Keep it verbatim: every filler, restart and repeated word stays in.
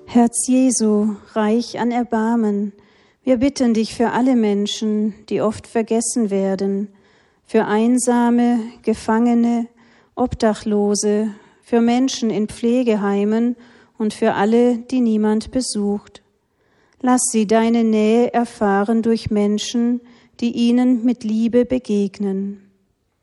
Herz Jesu, reich an Erbarmen, wir bitten dich für alle Menschen, die oft vergessen werden, für Einsame, Gefangene, Obdachlose, für Menschen in Pflegeheimen und für alle, die niemand besucht. Lass sie deine Nähe erfahren durch Menschen, die ihnen mit Liebe begegnen.